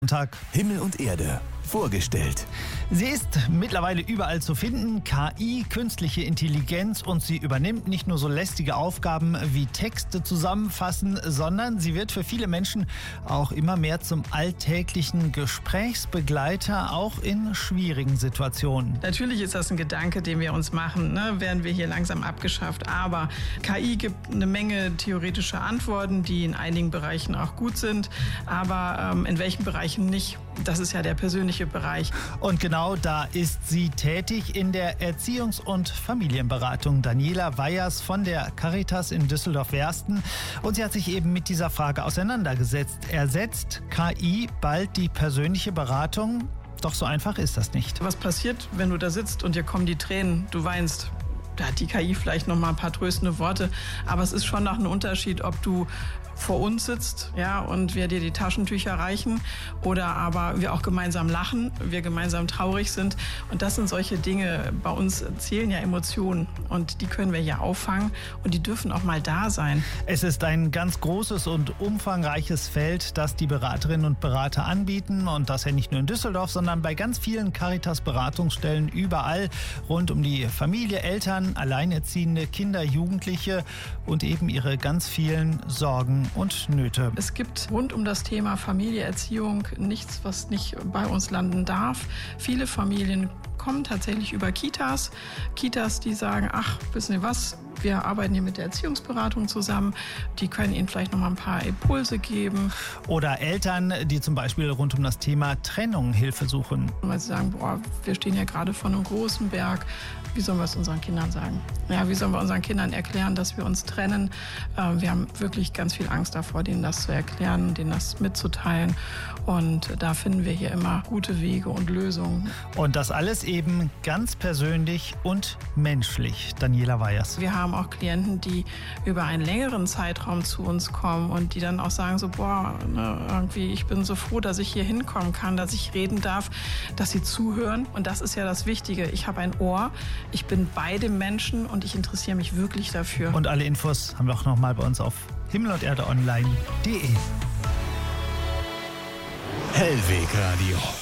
Tag. Himmel und Erde. Vorgestellt. Sie ist mittlerweile überall zu finden, KI, künstliche Intelligenz, und sie übernimmt nicht nur so lästige Aufgaben wie Texte zusammenfassen, sondern sie wird für viele Menschen auch immer mehr zum alltäglichen Gesprächsbegleiter, auch in schwierigen Situationen. Natürlich ist das ein Gedanke, den wir uns machen, werden wir hier langsam abgeschafft. Aber KI gibt eine Menge theoretische Antworten, die in einigen Bereichen auch gut sind, aber in welchen Bereichen nicht. Das ist ja der persönliche Bereich. Und genau da ist sie tätig in der Erziehungs- und Familienberatung. Daniela Weyers von der Caritas in Düsseldorf-Wersten. Und sie hat sich eben mit dieser Frage auseinandergesetzt. Ersetzt KI bald die persönliche Beratung? Doch so einfach ist das nicht. Was passiert, wenn du da sitzt und dir kommen die Tränen, du weinst? Da hat die KI vielleicht noch mal ein paar tröstende Worte, aber es ist schon noch ein Unterschied, ob du vor uns sitzt, und wir dir die Taschentücher reichen, oder aber wir auch gemeinsam lachen, wir gemeinsam traurig sind. Und das sind solche Dinge. Bei uns zählen ja Emotionen und die können wir ja auffangen und die dürfen auch mal da sein. Es ist ein ganz großes und umfangreiches Feld, das die Beraterinnen und Berater anbieten, und das ja nicht nur in Düsseldorf, sondern bei ganz vielen Caritas-Beratungsstellen überall rund um die Familie, Eltern, Alleinerziehende, Kinder, Jugendliche und eben ihre ganz vielen Sorgen und Nöte. Es gibt rund um das Thema Familie, Erziehung nichts, was nicht bei uns landen darf. Viele Familien kommen tatsächlich über Kitas. Kitas, die sagen, ach, wissen Sie was, wir arbeiten hier mit der Erziehungsberatung zusammen. Die können Ihnen vielleicht noch mal ein paar Impulse geben. Oder Eltern, die zum Beispiel rund um das Thema Trennung Hilfe suchen. Weil sie sagen, wir stehen ja gerade vor einem großen Berg. Wie sollen wir es unseren Kindern sagen? Ja, wie sollen wir unseren Kindern erklären, dass wir uns trennen? Wir haben wirklich ganz viel Angst davor, denen das zu erklären, denen das mitzuteilen. Und da finden wir hier immer gute Wege und Lösungen. Und das alles eben ganz persönlich und menschlich. Daniela Weyers. Wir haben auch Klienten, die über einen längeren Zeitraum zu uns kommen und die dann auch sagen so, irgendwie, ich bin so froh, dass ich hier hinkommen kann, dass ich reden darf, dass sie zuhören. Und das ist ja das Wichtige. Ich habe ein Ohr, ich bin bei dem Menschen und ich interessiere mich wirklich dafür. Und alle Infos haben wir auch noch mal bei uns auf himmelunderdeonline.de. Hellweg Radio.